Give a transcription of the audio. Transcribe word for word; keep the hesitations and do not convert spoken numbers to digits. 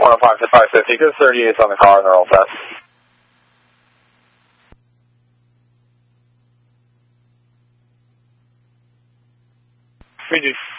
one oh five to five fifty, good thirty-eights on the car and they're all set. Finished.